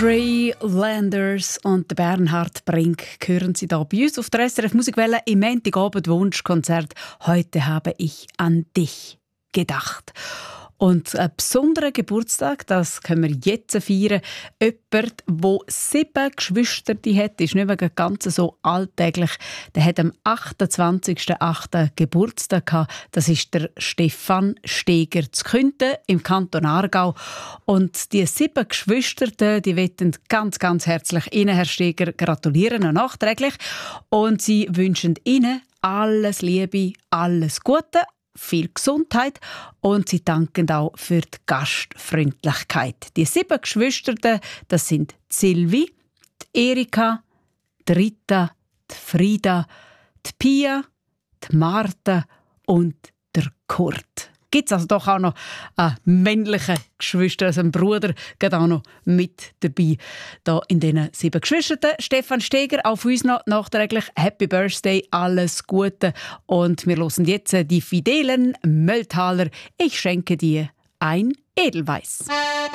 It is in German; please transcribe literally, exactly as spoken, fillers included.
Landers und Bernhard Brink hören Sie da bei uns auf der S R F Musikwelle im Montagabend Wunschkonzert. Heute habe ich an dich gedacht. Und einen besonderen Geburtstag, das können wir jetzt feiern. Jemand, der sieben Geschwister hat, ist nicht mehr ganz so alltäglich. Der hat am achtundzwanzigsten achten Geburtstag gehabt. Das ist der Stefan Steger zu Künten im Kanton Aargau. Und die sieben Geschwister, die wollen ganz, ganz herzlich Ihnen, Herr Steger, gratulieren und nachträglich. Und sie wünschen Ihnen alles Liebe, alles Gute, viel Gesundheit und sie danken auch für die Gastfreundlichkeit. Die sieben Geschwister, das sind die Silvi, die Erika, die Rita, die Frida, die Pia, die Martha und der Kurt. Gibt es also doch auch noch einen männlichen Geschwister, also einen Bruder, geht auch noch mit dabei. Da in diesen sieben Geschwistern. Stefan Steger, auf uns noch nachträglich Happy Birthday, alles Gute. Und wir hören jetzt die Fidelen Mölltaler. Ich schenke dir ein Edelweiss.